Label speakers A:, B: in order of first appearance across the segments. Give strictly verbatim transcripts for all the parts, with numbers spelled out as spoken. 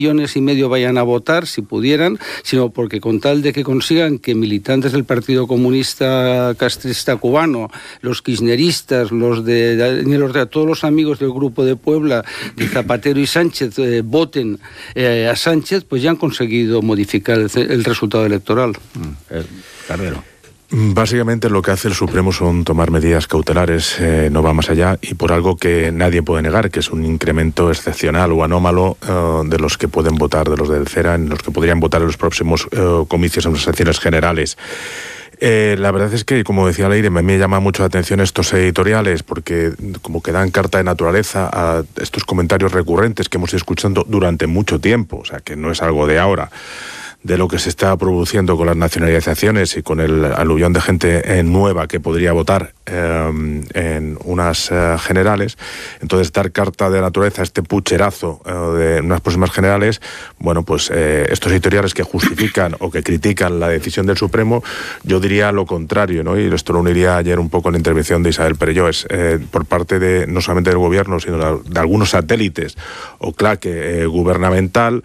A: millones y medio vayan a votar, si pudieran, sino porque con tal de que consigan que militantes del Partido Comunista Castrista Cubano, los kirchneristas, los de Daniel Ortega, todos los amigos del Grupo de Puebla, de Zapatero y Sánchez, eh, voten eh, a Sánchez, pues ya han conseguido modificar el, el resultado electoral.
B: Mm. Eh, Carrero.
C: Básicamente lo que hace el Supremo son tomar medidas cautelares, eh, no va más allá, y por algo que nadie puede negar, que es un incremento excepcional o anómalo uh, de los que pueden votar, de los del CERA, en los que podrían votar en los próximos uh, comicios, en las elecciones generales. Eh, la verdad es que, como decía Leire, me, me llama mucho la atención estos editoriales, porque como que dan carta de naturaleza a estos comentarios recurrentes que hemos ido escuchando durante mucho tiempo, o sea, que no es algo de ahora, de lo que se está produciendo con las nacionalizaciones y con el aluvión de gente eh, nueva que podría votar eh, en unas eh, generales. Entonces, dar carta de naturaleza a este pucherazo eh, de unas próximas generales, bueno, pues eh, estos editoriales que justifican o que critican la decisión del Supremo, yo diría lo contrario, ¿no? Y esto lo uniría ayer un poco en la intervención de Isabel Perelló, es eh, por parte de no solamente del gobierno, sino de, de algunos satélites o claque eh, gubernamental,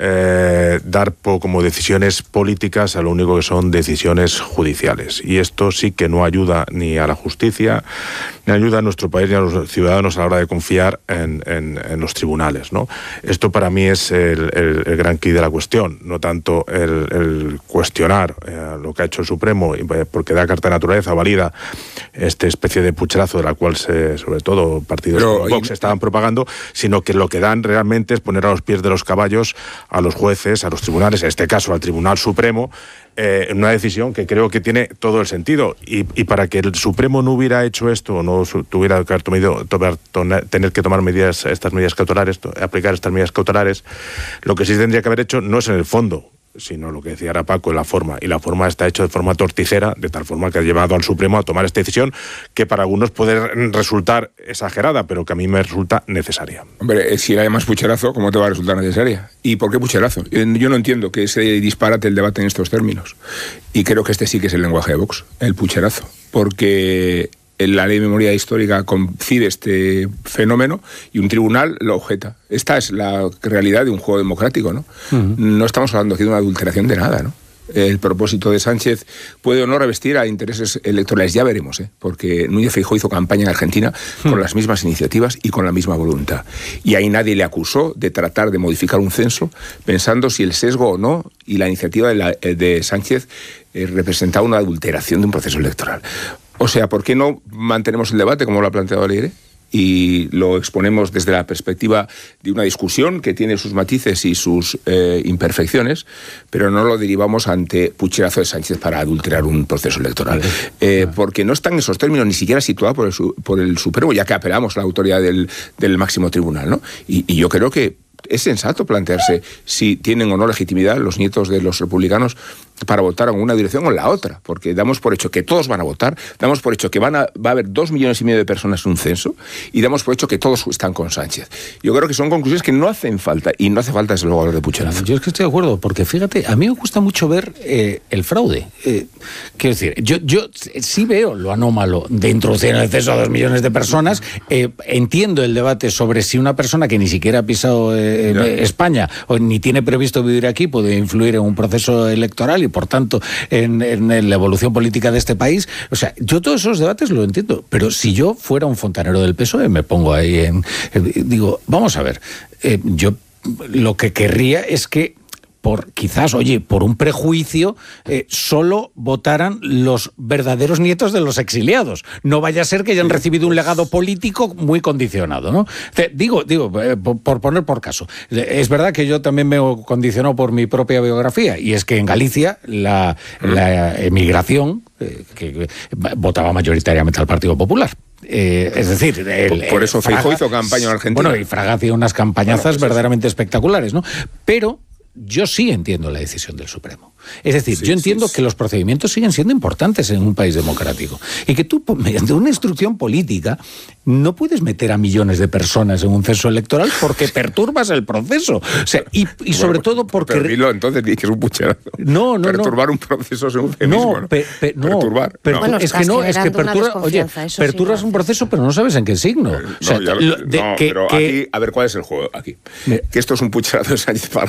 C: Eh, dar po, como decisiones políticas a lo único que son decisiones judiciales. Y esto sí que no ayuda ni a la justicia, ni ayuda a nuestro país ni a los ciudadanos a la hora de confiar en, en, en los tribunales, ¿no? Esto para mí es el, el, el gran quid de la cuestión, no tanto el, el cuestionar eh, lo que ha hecho el Supremo, porque da carta de naturaleza, valida esta especie de pucherazo de la cual se, sobre todo partidos
D: Pero,
C: como Vox estaban propagando, sino que lo que dan realmente es poner a los pies de los caballos a los jueces, a los tribunales, en este caso al Tribunal Supremo, eh, en una decisión que creo que tiene todo el sentido. Y, y para que el Supremo no hubiera hecho esto, o no tuviera que haber tomado, tomar, tomar, tener que tomar medidas, estas medidas cautelares, aplicar estas medidas cautelares, lo que sí tendría que haber hecho no es en el fondo, sino lo que decía ahora Paco, en la forma. Y la forma está hecha de forma torticera, de tal forma que ha llevado al Supremo a tomar esta decisión que para algunos puede resultar exagerada, pero que a mí me resulta necesaria.
D: Hombre, si la llamas pucherazo, ¿cómo te va a resultar necesaria? ¿Y por qué pucherazo? Yo no entiendo que se disparate el debate en estos términos. Y creo que este sí que es el lenguaje de Vox, el pucherazo. Porque la ley de memoria histórica concibe este fenómeno y un tribunal lo objeta. Esta es la realidad de un juego democrático, ¿no? Uh-huh. No estamos hablando aquí de una adulteración de nada, ¿no? El propósito de Sánchez puede o no revestir a intereses electorales, ya veremos, ¿eh? Porque Núñez Feijóo hizo campaña en Argentina uh-huh. con las mismas iniciativas y con la misma voluntad. Y ahí nadie le acusó de tratar de modificar un censo pensando si el sesgo o no y la iniciativa de, la, de Sánchez eh, representaba una adulteración de un proceso electoral. O sea, ¿por qué no mantenemos el debate como lo ha planteado Leire? Y lo exponemos desde la perspectiva de una discusión que tiene sus matices y sus eh, imperfecciones, pero no lo derivamos ante pucherazo de Sánchez para adulterar un proceso electoral. Eh, porque no está en esos términos ni siquiera situado por el, por el Supremo, ya que apelamos a la autoridad del, del máximo tribunal, ¿no? Y, y yo creo que es sensato plantearse si tienen o no legitimidad los nietos de los republicanos para votar en una dirección o en la otra, porque damos por hecho que todos van a votar, damos por hecho que van a, va a haber dos millones y medio de personas en un censo y damos por hecho que todos están con Sánchez. Yo creo que son conclusiones que no hacen falta y no hace falta desde luego hablar de pucherazo.
B: Yo es que estoy de acuerdo, porque fíjate, a mí me gusta mucho ver eh, el fraude. Eh, quiero decir, yo, yo sí veo lo anómalo de introducir en el censo a dos millones de personas, eh, entiendo el debate sobre si una persona que ni siquiera ha pisado eh, eh, España o ni tiene previsto vivir aquí puede influir en un proceso electoral y por tanto en, en la evolución política de este país. O sea, yo todos esos debates lo entiendo, pero si yo fuera un fontanero del P S O E me pongo ahí en, en digo, vamos a ver, eh, yo lo que querría es que por quizás, oye, por un prejuicio, eh, solo votaran los verdaderos nietos de los exiliados. No vaya a ser que hayan recibido un legado político muy condicionado, ¿no? Te, digo, digo eh, por, por poner por caso. Es verdad que yo también me condiciono por mi propia biografía, y es que en Galicia la, la emigración, eh, que votaba mayoritariamente al Partido Popular. Eh, es decir, el,
D: por eso Feijóo
B: Fraga,
D: hizo campaña en Argentina.
B: Bueno, y Fraga hacía unas campañazas bueno, pues verdaderamente es... espectaculares, ¿no? Pero yo sí entiendo la decisión del Supremo. Es decir,
D: Sí,
B: yo entiendo
D: sí, sí.
B: que los procedimientos siguen siendo importantes en un país democrático y que tú, mediante una instrucción política, no puedes meter a millones de personas en un censo electoral porque perturbas el proceso. O sea, y, y sobre
D: Bueno,
B: todo porque...
D: Pero dilo entonces, que es un pucherazo.
B: No, no,
D: Perturbar
B: no.
D: un proceso es un eufemismo,
B: No,
D: ¿no?
B: pe- pe- no,
D: Perturbar.
B: per-
D: no.
E: Bueno,
B: es que
E: estás
B: no, es que
E: generando una
B: perturba, oye,
E: desconfianza, eso sí
B: perturbas
E: lo
B: un
E: haces.
B: proceso, pero no sabes en qué signo.
D: Eh,
B: O sea,
D: no, ya lo-
B: lo- de-
D: no,
B: que-
D: pero
B: que-
D: aquí, a ver, ¿cuál es el juego aquí?
B: Mira.
D: Que esto es un pucherazo de Sánchez para